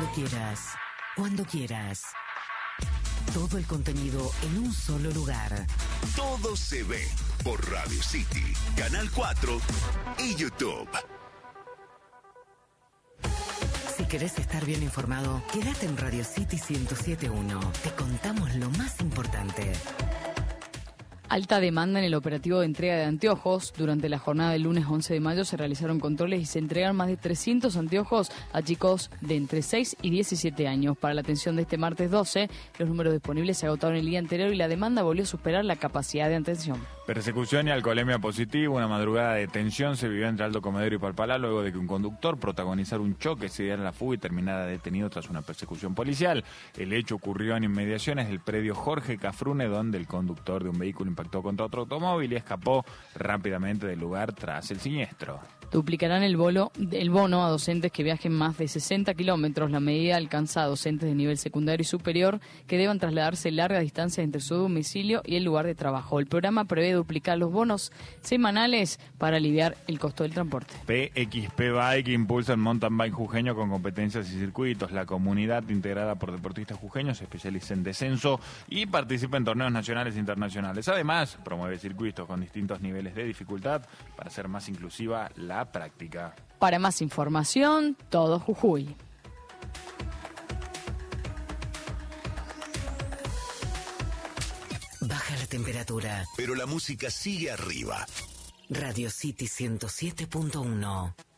Donde quieras, cuando quieras. Todo el contenido en un solo lugar. Todo se ve por Radio City, Canal 4 y YouTube. Si querés estar bien informado, quédate en Radio City 107.1. Te contamos lo más importante. Alta demanda en el operativo de entrega de anteojos. Durante la jornada del lunes 11 de mayo se realizaron controles y se entregaron más de 300 anteojos a chicos de entre 6 y 17 años. Para la atención de este martes 12, los números disponibles se agotaron el día anterior y la demanda volvió a superar la capacidad de atención. Persecución y alcoholemia positiva. Una madrugada de tensión se vivió entre Alto Comedero y Palpalá luego de que un conductor protagonizara un choque, se diera la fuga y terminara detenido tras una persecución policial. El hecho ocurrió en inmediaciones del predio Jorge Cafrune, donde el conductor de un vehículo impactó contra otro automóvil y escapó rápidamente del lugar tras el siniestro. Duplicarán el bono a docentes que viajen más de 60 kilómetros. La medida alcanza a docentes de nivel secundario y superior que deban trasladarse largas distancias entre su domicilio y el lugar de trabajo. El programa prevé duplicar los bonos semanales para aliviar el costo del transporte. PXP Bike impulsa el mountain bike jujeño con competencias y circuitos. La comunidad, integrada por deportistas jujeños, se especializa en descenso y participa en torneos nacionales e internacionales. Además, promueve circuitos con distintos niveles de dificultad para hacer más inclusiva la práctica. Para más información, todo Jujuy. Baja la temperatura. Pero la música sigue arriba. Radio City 107.1.